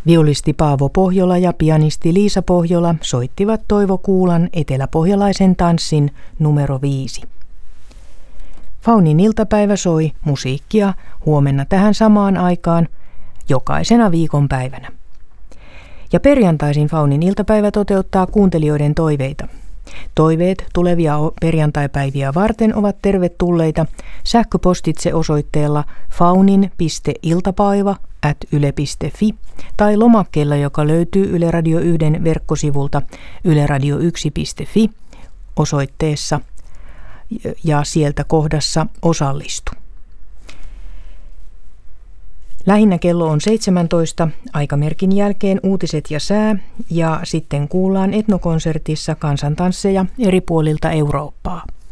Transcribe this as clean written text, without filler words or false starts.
Viulisti Paavo Pohjola ja pianisti Liisa Pohjola soittivat Toivo Kuulan eteläpohjalaisen tanssin numero 5. Faunin iltapäivä soi musiikkia huomenna tähän samaan aikaan jokaisena viikonpäivänä. Ja perjantaisin Faunin iltapäivä toteuttaa kuuntelijoiden toiveita. Toiveet tulevia perjantaipäiviä varten ovat tervetulleita sähköpostitse osoitteella faunin.iltapäivä@yle.fi tai lomakkeella, joka löytyy Yle Radio 1 verkkosivulta yleradio1.fi osoitteessa ja sieltä kohdassa osallistu. Lähinnä kello on 17, aikamerkin jälkeen uutiset ja sää, ja sitten kuullaan etnokonsertissa kansantansseja eri puolilta Eurooppaa.